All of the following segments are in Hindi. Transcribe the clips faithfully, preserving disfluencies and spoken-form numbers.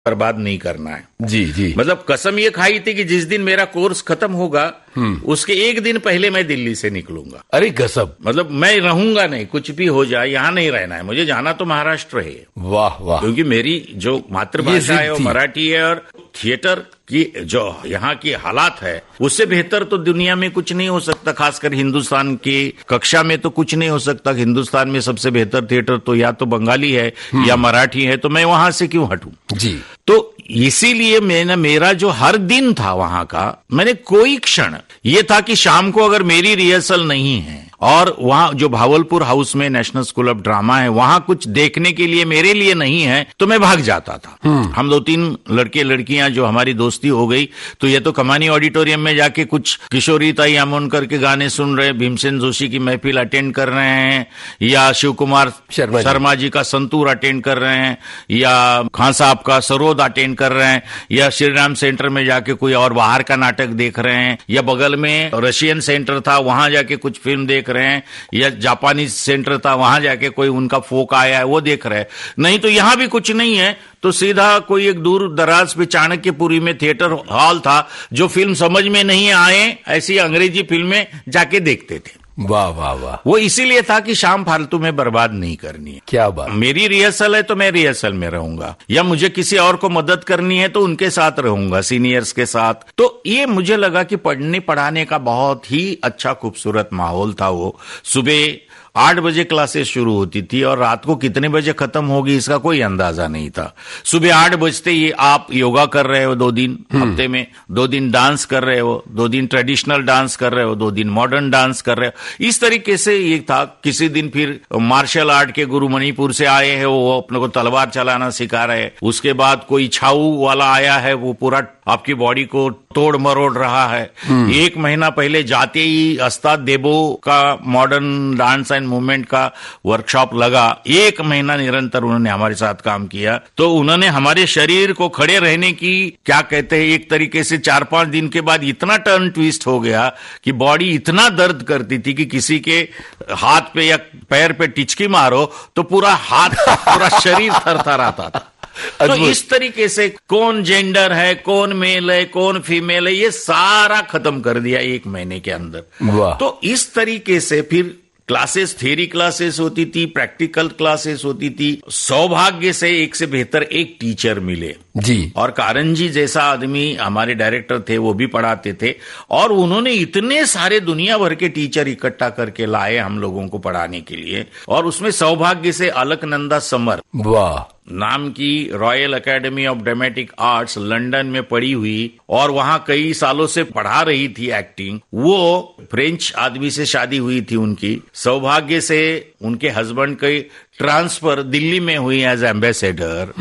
बर्बाद नहीं करना है। जी जी। मतलब कसम ये खाई थी कि जिस दिन मेरा कोर्स खत्म होगा उसके एक दिन पहले मैं दिल्ली से निकलूंगा। अरे गजब। मतलब मैं रहूंगा नहीं, कुछ भी हो जाए यहाँ नहीं रहना है, मुझे जाना तो महाराष्ट्र है। वाह वाह। क्योंकि मेरी जो मातृभाषा है वो मराठी है और थिएटर की जो यहाँ की हालात है उससे बेहतर तो दुनिया में कुछ नहीं हो सकता, खासकर हिंदुस्तान की कक्षा में तो कुछ नहीं हो सकता। हिंदुस्तान में सबसे बेहतर थिएटर तो या तो बंगाली है या मराठी है, तो मैं वहां से क्यों हटूं। जी। तो इसीलिए मैंने मेरा जो हर दिन था वहां का, मैंने कोई क्षण ये था कि शाम को अगर मेरी रिहर्सल नहीं है और वहां जो भावलपुर हाउस में नेशनल स्कूल ऑफ ड्रामा है वहां कुछ देखने के लिए मेरे लिए नहीं है तो मैं भाग जाता था। हम दो तीन लड़के लड़कियां जो हमारी दोस्ती हो गई तो ये तो कमानी ऑडिटोरियम में जाके कुछ किशोरी ताई आमोनकर के गाने सुन रहे, भीमसेन जोशी की महफिल अटेंड कर रहे हैं, या शिव कुमार शर्मा, शर्मा जी का संतूर अटेंड कर रहे हैं, या खान साहब का सरोद अटेंड कर रहे हैं, या श्रीराम सेंटर में जाके कोई और बाहर का नाटक देख रहे हैं, या बगल में रशियन सेंटर था वहां जाके कुछ फिल्म देख रहे हैं, या जापानीज सेंटर था वहां जाके कोई उनका फोक आया है वो देख रहे हैं। नहीं तो यहां भी कुछ नहीं है तो सीधा कोई एक दूर दराज पे चाणक्यपुरी में थिएटर हॉल था, जो फिल्म समझ में नहीं आए ऐसी अंग्रेजी फिल्में जाके देखते थे। वाह वाह वाह। वो इसीलिए था कि शाम फालतू में बर्बाद नहीं करनी है। क्या बात। मेरी रिहर्सल है तो मैं रिहर्सल में रहूंगा, या मुझे किसी और को मदद करनी है तो उनके साथ रहूंगा, सीनियर्स के साथ। तो ये मुझे लगा कि पढ़ने पढ़ाने का बहुत ही अच्छा खूबसूरत माहौल था। वो सुबह आठ बजे क्लासेस शुरू होती थी और रात को कितने बजे खत्म होगी इसका कोई अंदाजा नहीं था। सुबह आठ बजते ही आप योगा कर रहे हो, दो दिन हफ्ते में, दो दिन डांस कर रहे हो, दो दिन ट्रेडिशनल डांस कर रहे हो, दो दिन मॉडर्न डांस कर रहे हो। इस तरीके से ये था। किसी दिन फिर मार्शल आर्ट के गुरु मणिपुर से आए हैं, वो अपने को तलवार चलाना सिखा रहे हैं। उसके बाद कोई छाऊ वाला आया है, वो पूरा आपकी बॉडी को तोड़ मरोड़ रहा है। एक महीना पहले जाते ही अस्ताद देबो का मॉडर्न डांस एंड मूवमेंट का वर्कशॉप लगा। एक महीना निरंतर उन्होंने हमारे साथ काम किया। तो उन्होंने हमारे शरीर को खड़े रहने की, क्या कहते हैं, एक तरीके से चार पांच दिन के बाद इतना टर्न ट्विस्ट हो गया कि बॉडी इतना दर्द करती थी कि किसी के हाथ पे या पैर पे टिचकी मारो तो पूरा हाथ पूरा शरीर थरथराता था। तो इस तरीके से कौन जेंडर है, कौन मेल है, कौन फीमेल है, ये सारा खत्म कर दिया एक महीने के अंदर। तो इस तरीके से फिर क्लासेस, थ्योरी क्लासेस होती थी, प्रैक्टिकल क्लासेस होती थी। सौभाग्य से एक से बेहतर एक टीचर मिले जी, और कारण जी जैसा आदमी हमारे डायरेक्टर थे, वो भी पढ़ाते थे। और उन्होंने इतने सारे दुनिया भर के टीचर इकट्ठा करके लाए हम लोगों को पढ़ाने के लिए। और उसमें सौभाग्य से अलकनंदा समर, वाह, नाम की royal academy of dramatic arts London में पढ़ी हुई और वहां कई सालों से पढ़ा रही थी एक्टिंग। वो फ्रेंच आदमी से शादी हुई थी उनकी। सौभाग्य से उनके हस्बैंड की ट्रांसफर दिल्ली में हुई एज एम्बेसडर,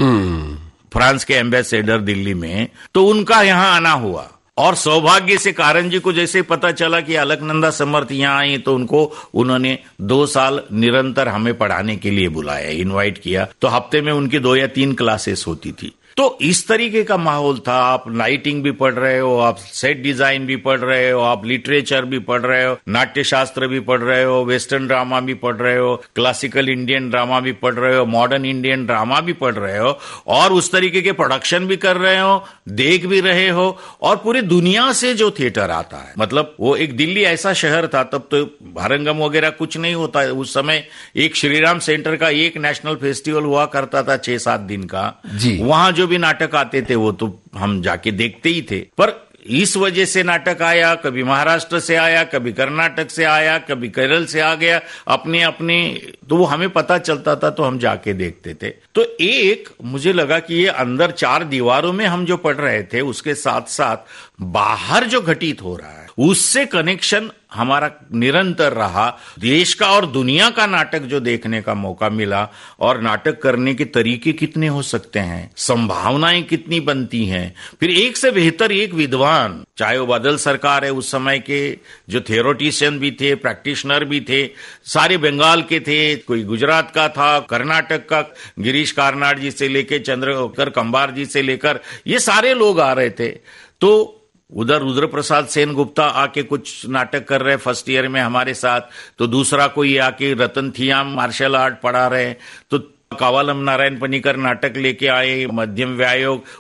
फ्रांस के एम्बेसडर दिल्ली में। तो उनका यहां आना हुआ। और सौभाग्य से कारण जी को जैसे पता चला कि अलकनंदा समर्थ यहाँ आई तो उनको उन्होंने दो साल निरंतर हमें पढ़ाने के लिए बुलाया, इनवाइट किया। तो हफ्ते में उनकी दो या तीन क्लासेस होती थी। तो इस तरीके का माहौल था। आप लाइटिंग भी पढ़ रहे हो, आप सेट डिजाइन भी पढ़ रहे हो, आप लिटरेचर भी पढ़ रहे हो, नाट्य शास्त्र भी पढ़ रहे हो, वेस्टर्न ड्रामा भी पढ़ रहे हो, क्लासिकल इंडियन ड्रामा भी पढ़ रहे हो, मॉडर्न इंडियन ड्रामा भी पढ़ रहे हो, और उस तरीके के प्रोडक्शन भी कर रहे हो, देख भी रहे हो। और पूरी दुनिया से जो थिएटर आता है, मतलब वो एक दिल्ली ऐसा शहर था, तब तो भारंगम वगैरह कुछ नहीं होता है उस समय। एक श्रीराम सेंटर का एक नेशनल फेस्टिवल हुआ करता था छह सात दिन का जी। वहां जो भी नाटक आते थे वो तो हम जाके देखते ही थे। पर इस वजह से नाटक आया, कभी महाराष्ट्र से आया, कभी कर्नाटक से आया, कभी केरल से आ गया, अपने अपने, तो वो हमें पता चलता था तो हम जाके देखते थे। तो एक मुझे लगा कि ये अंदर चार दीवारों में हम जो पढ़ रहे थे उसके साथ साथ बाहर जो घटित हो रहा है उससे कनेक्शन हमारा निरंतर रहा। देश का और दुनिया का नाटक जो देखने का मौका मिला, और नाटक करने के तरीके कितने हो सकते हैं, संभावनाएं कितनी बनती हैं। फिर एक से बेहतर एक विद्वान, चाहे वो बादल सरकार है, उस समय के जो थियोरेटिशियन भी थे, प्रैक्टिशनर भी थे, सारे बंगाल के थे, कोई गुजरात का था, कर्नाटक का गिरीश कार्नाड जी से लेकर चंद्रशेखर कंबार जी से लेकर ये सारे लोग आ रहे थे। तो उधर रुद्र प्रसाद सेन गुप्ता आके कुछ नाटक कर रहे फर्स्ट ईयर में हमारे साथ, तो दूसरा कोई आके रतन थियाम मार्शल आर्ट पढ़ा रहे। तो कावालम नारायण पनीकर नाटक लेके आए, मध्यम व्यायोग,